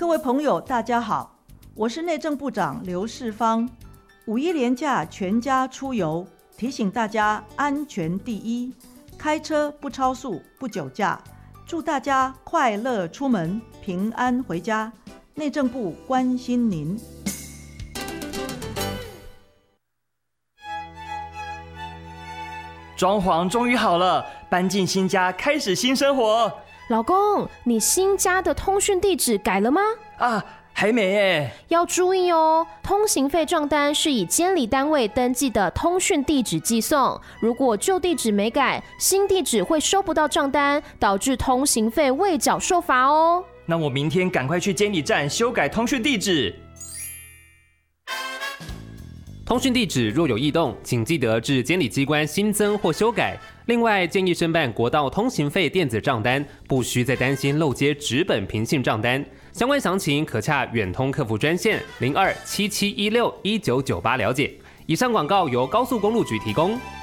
各位朋友大家好，我是内政部长刘世芳。五一连假全家出游，提醒大家安全第一，开车不超速不酒驾，祝大家快乐出门，平安回家。内政部关心您。 装潢终于好了，搬进新家，开始新生活。 老公，你新家的通讯地址改了吗？ 还没耶。 要注意哦，通行费账单是以监理单位登记的通讯地址寄送，如果旧地址没改，新地址会收不到账单，导致通行费未缴受罚哦。 那我明天赶快去监理站修改通讯地址。 通讯地址若有异动，请记得至监理机关新增或修改。另外，建议申办国道通行费电子账单，不需再担心漏接纸本平信账单。相关详情可洽远通客服专线0277161998了解。以上广告由高速公路局提供。